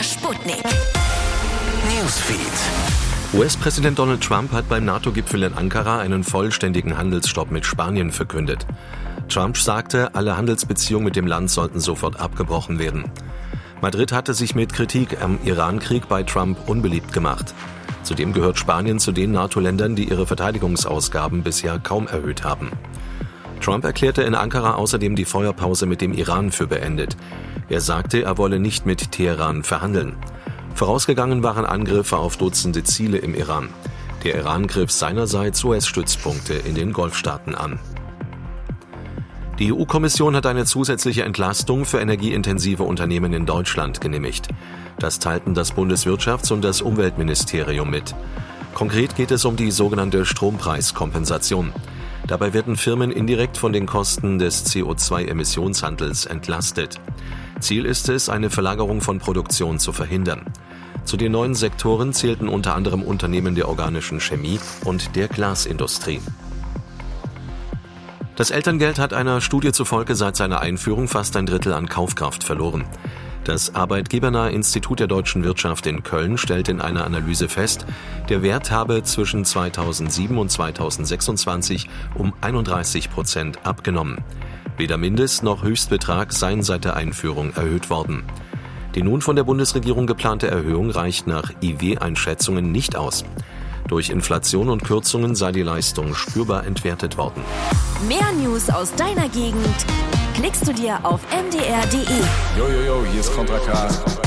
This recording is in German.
MDR Sputnik. Newsfeed. US-Präsident Donald Trump hat beim NATO-Gipfel in Ankara einen vollständigen Handelsstopp mit Spanien verkündet. Trump sagte, alle Handelsbeziehungen mit dem Land sollten sofort abgebrochen werden. Madrid hatte sich mit Kritik am Iran-Krieg bei Trump unbeliebt gemacht. Zudem gehört Spanien zu den NATO-Ländern, die ihre Verteidigungsausgaben bisher kaum erhöht haben. Trump erklärte in Ankara außerdem die Feuerpause mit dem Iran für beendet. Er sagte, er wolle nicht mit Teheran verhandeln. Vorausgegangen waren Angriffe auf Dutzende Ziele im Iran. Der Iran griff seinerseits US-Stützpunkte in den Golfstaaten an. Die EU-Kommission hat eine zusätzliche Entlastung für energieintensive Unternehmen in Deutschland genehmigt. Das teilten das Bundeswirtschafts- und das Umweltministerium mit. Konkret geht es um die sogenannte Strompreiskompensation. Dabei werden Firmen indirekt von den Kosten des CO2-Emissionshandels entlastet. Ziel ist es, eine Verlagerung von Produktion zu verhindern. Zu den neuen Sektoren zählten unter anderem Unternehmen der organischen Chemie und der Glasindustrie. Das Elterngeld hat einer Studie zufolge seit seiner Einführung fast ein Drittel an Kaufkraft verloren. Das arbeitgebernahe Institut der deutschen Wirtschaft in Köln stellt in einer Analyse fest, der Wert habe zwischen 2007 und 2026 um 31% abgenommen. Weder Mindest- noch Höchstbetrag seien seit der Einführung erhöht worden. Die nun von der Bundesregierung geplante Erhöhung reicht nach IW-Einschätzungen nicht aus. Durch Inflation und Kürzungen sei die Leistung spürbar entwertet worden. Mehr News aus deiner Gegend klickst du dir auf mdr.de. Yo, hier ist Contra K.